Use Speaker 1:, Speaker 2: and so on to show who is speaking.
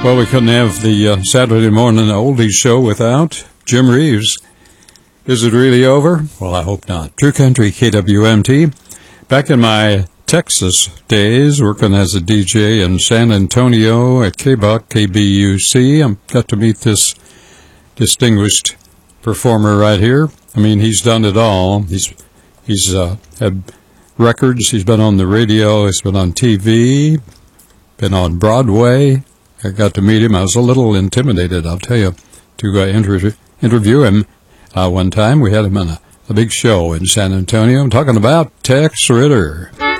Speaker 1: Well, we couldn't have the Saturday morning oldies show without Jim Reeves. Is it really over? Well, I hope not. True Country KWMT. Back in my Texas days, working as a DJ in San Antonio at KBUC, KBUC, I got to meet this distinguished performer right here. I mean, he's done it all. He's had records. He's been on the radio. He's been on TV. Been on Broadway. I got to meet him. I was a little intimidated, I'll tell you, to interview him one time. We had him on a big show in San Antonio. I'm talking about Tex Ritter.